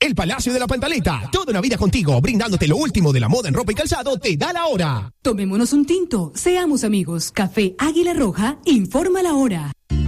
El Palacio de la Pantaleta. Toda una vida contigo, brindándote lo último de la moda en ropa y calzado. Te da la hora. Tomémonos un tinto. Seamos amigos. Café Águila Roja informa la hora.